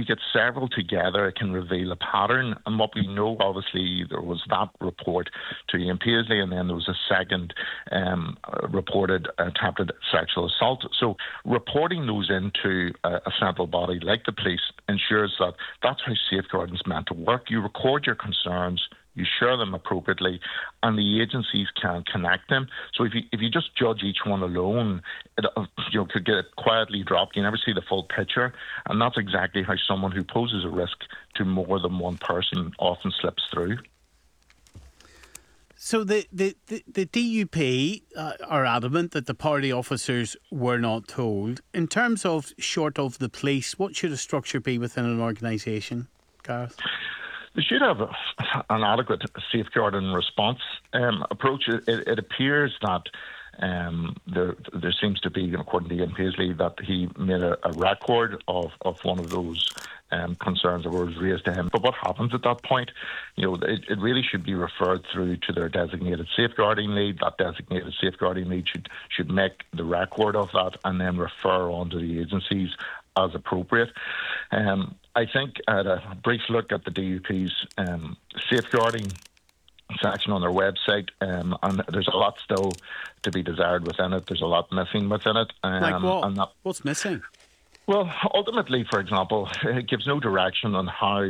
you get several together, it can reveal a pattern. And what we know, obviously, there was that report to Ian Paisley, and then there was a second reported attempted sexual assault. So reporting those into a central body like the police ensures that that's how safeguarding is meant to work. You record your concerns, you share them appropriately, and the agencies can connect them. So if you just judge each one alone, it could get quietly dropped. You never see the full picture, and that's exactly how someone who poses a risk to more than one person often slips through. So the DUP are adamant that the party officers were not told. In terms of short of the police, what should a structure be within an organisation, Gareth? They should have an adequate safeguarding response approach. It appears that there seems to be, according to Ian Paisley, that he made a record of one of those concerns that were raised to him. But what happens at that point? It really should be referred through to their designated safeguarding lead. That designated safeguarding lead should make the record of that and then refer on to the agencies as appropriate. I think at a brief look at the DUP's safeguarding section on their website, and there's a lot still to be desired within it. There's a lot missing within it. Like what? What's missing? Well, ultimately, for example, it gives no direction on how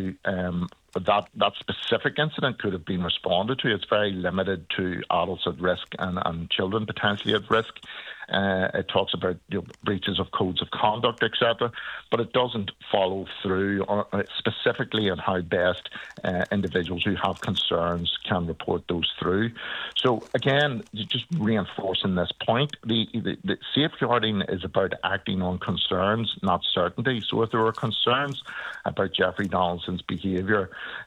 that specific incident could have been responded to. It's very limited to adults at risk and children potentially at risk. It talks about breaches of codes of conduct, etc., but it doesn't follow through specifically on how best individuals who have concerns can report those through. So again, just reinforcing this point, the safeguarding is about acting on concerns, not certainty. So if there were concerns about Jeffrey Donaldson's behaviour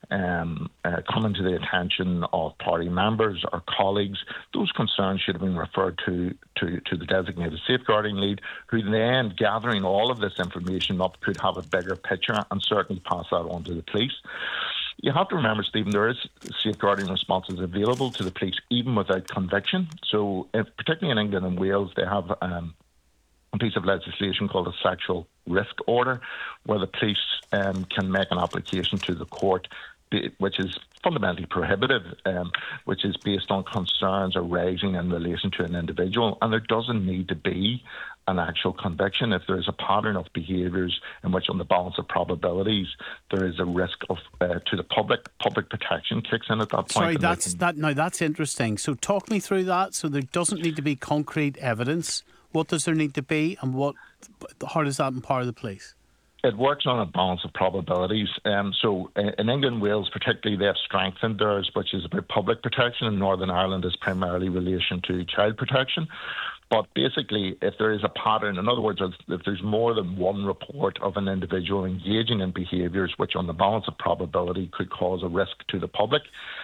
coming to the attention of party members or colleagues, those concerns should have been referred to the designated safeguarding lead, who then, gathering all of this information up, could have a bigger picture and certainly pass that on to the police. You have to remember, Stephen, there is safeguarding responses available to the police even without conviction. So particularly in England and Wales, they have a piece of legislation called a sexual risk order, where the police can make an application to the court, which is fundamentally prohibitive, which is based on concerns arising in relation to an individual. And there doesn't need to be an actual conviction if there is a pattern of behaviours in which, on the balance of probabilities, there is a risk of to the public protection kicks in at that point. Sorry, that's interesting. So talk me through that. So there doesn't need to be concrete evidence. What does there need to be, and how does that empower the police? It works on a balance of probabilities. So in England and Wales particularly, they have strengthened theirs, which is about public protection. In Northern Ireland is primarily relation to child protection. But basically, if there is a pattern, in other words, if there's more than one report of an individual engaging in behaviours which on the balance of probability could cause a risk to the public,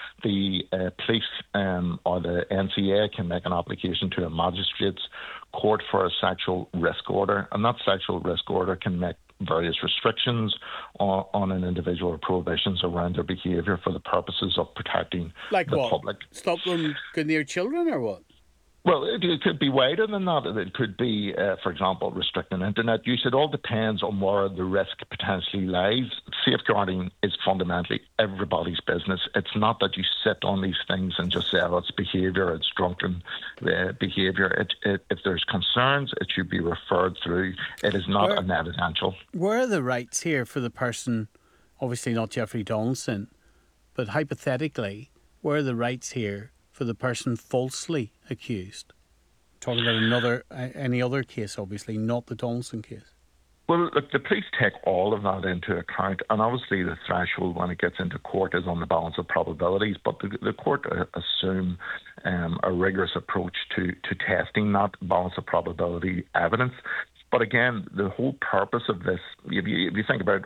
the police or the NCA can make an application to a magistrate's court for a sexual risk order, and that sexual risk order can make various restrictions on an individual or prohibitions around their behaviour for the purposes of protecting the public. Stop them going near children or what? Well, it could be wider than that. It could be, for example, restricting internet use. It all depends on where the risk potentially lies. Safeguarding is fundamentally everybody's business. It's not that you sit on these things and just say, oh, it's behaviour, it's drunken behaviour. If there's concerns, it should be referred through. It is not an evidential. Where are the rights here for the person, obviously not Jeffrey Donaldson, but hypothetically, where are the rights here for the person falsely accused? Talking about any other case, obviously, not the Donaldson case. Well, look, the police take all of that into account, and obviously the threshold when it gets into court is on the balance of probabilities, but the court assume a rigorous approach to testing that balance of probability evidence. But again, the whole purpose of this, if you think about